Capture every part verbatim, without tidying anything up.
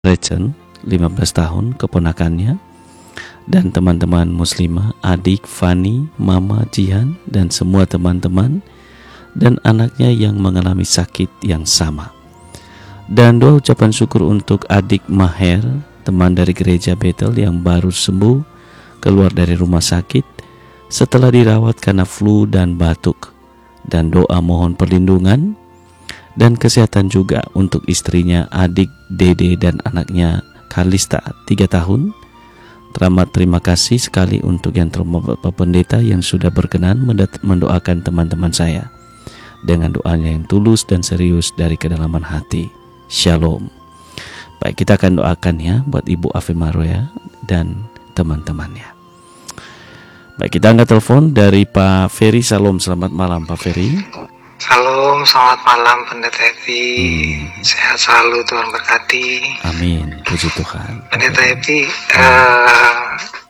Rachel, lima belas tahun, keponakannya, dan teman-teman muslimah, adik Fani, mama Jihan, dan semua teman-teman, dan anaknya yang mengalami sakit yang sama. Dan doa ucapan syukur untuk adik Maher, teman dari gereja Bethel yang baru sembuh keluar dari rumah sakit setelah dirawat karena flu dan batuk. Dan doa mohon perlindungan dan kesehatan juga untuk istrinya, adik Dede, dan anaknya Kalista, tiga tahun. Teramat terima kasih sekali untuk yang terhormat Bapak Pendeta yang sudah berkenan mendoakan teman-teman saya dengan doanya yang tulus dan serius dari kedalaman hati. Shalom. Baik, kita akan doakan ya buat Ibu Afi Maroya dan teman-temannya. Baik, kita angkat telepon dari Pak Ferry. Shalom, selamat malam Pak Ferry. Shalom, selamat malam Pendeta Epi. hmm. Sehat selalu, Tuhan berkati. Amin, puji Tuhan. Pendeta Epi, uh,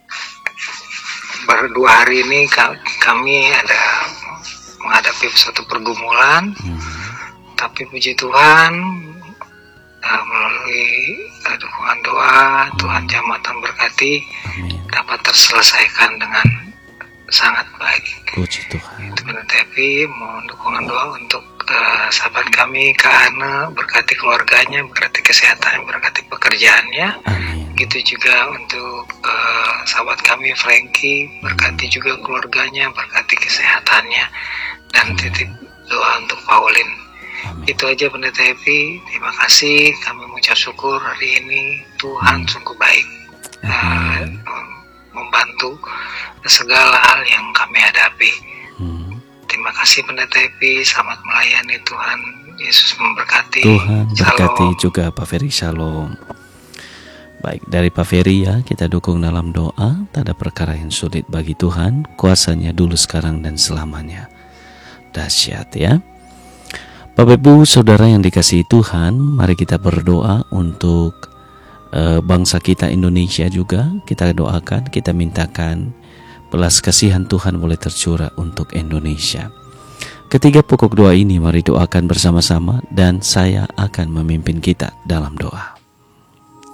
baru dua hari ini kami ada menghadapi suatu pergumulan, hmm. tapi puji Tuhan, uh, melalui uh, dukungan doa, hmm. Tuhan jamatan berkati, Amin. Dapat terselesaikan dengan sangat baik. Puji Tuhan. Itu Pendeta Epi, mohon dukungan doa untuk uh, sahabat kami Kak Ana, berkati keluarganya, berkati kesehatan, berkati pekerjaannya. Amin. Gitu juga untuk uh, sahabat kami Frankie, berkati Amin. Juga keluarganya, berkati kesehatannya, dan Amin. Titip doa untuk Pauline. Amin. Itu aja Pendeta Epi, terima kasih, kami mengucap syukur hari ini, Tuhan Amin. Sungguh baik uh, membantu segala hal yang kami hadapi. hmm. Terima kasih Pendeta Epi, selamat melayani, Tuhan Yesus memberkati. Tuhan berkati Shalom. Juga Pak Ferry. Shalom. Baik, dari Pak Ferry ya, kita dukung dalam doa. Tak ada perkara yang sulit bagi Tuhan, kuasanya dulu, sekarang, dan selamanya. Dahsyat ya. Bapak Ibu Saudara yang dikasihi Tuhan, mari kita berdoa untuk uh, bangsa kita Indonesia juga. Kita doakan, kita mintakan belas kasihan Tuhan boleh tercurah untuk Indonesia. Ketiga pokok doa ini mari doakan bersama-sama, dan saya akan memimpin kita dalam doa.